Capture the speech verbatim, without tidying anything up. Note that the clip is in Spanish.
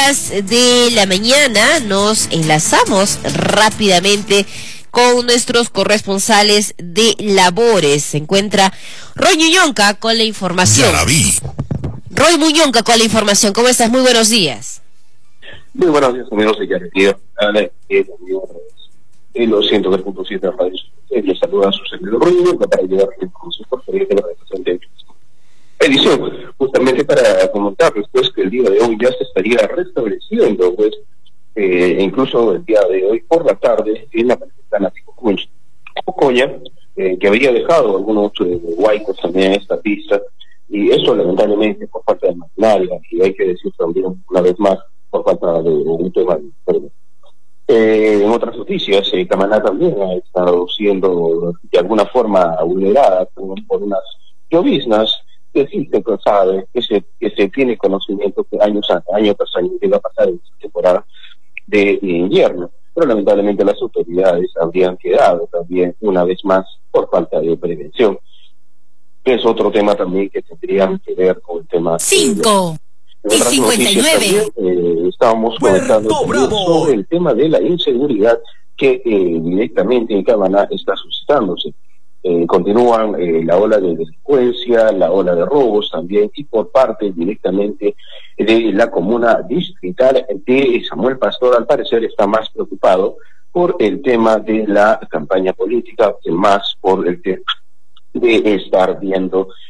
horas de la mañana nos enlazamos rápidamente con nuestros corresponsales de labores. Se encuentra Roy Muñonca con la información. Ya la vi. Roy Muñonca con la información. ¿Cómo estás? Muy buenos días. Muy buenos días, amigos de Yaretía. En los ciento tres punto siete radios. Les saluda a su servidor Roy Muñonca para llevar la información por favor de la presente edición. Justamente para comentarles pues que el día de hoy ya se estaría restableciendo pues eh, incluso el día de hoy por la tarde en la manifestana Ticocuña, Cocoña, eh, que había dejado algunos eh, huaicos también en esta pista, y eso lamentablemente por falta de maquinaria, y hay que decir también una vez más por falta de un tema de perdón. Eh, en otras noticias, eh, Camaná también ha estado siendo de alguna forma vulnerada por, por unas lloviznas que sí se sabe, que se, que se tiene conocimiento que años año tras año que va a pasar en esta temporada de invierno, pero lamentablemente las autoridades habrían quedado también una vez más por falta de prevención, que es otro tema también que tendrían que ver con el tema cinco y cincuenta y nueve. Eh, estábamos comentando sobre el tema de la inseguridad que eh, directamente en Camaná está suscitándose. Eh, continúan eh, la ola de delincuencia, la ola de robos también, y por parte directamente de la comuna distrital de Samuel Pastor, al parecer está más preocupado por el tema de la campaña política que más por el tema de estar viendo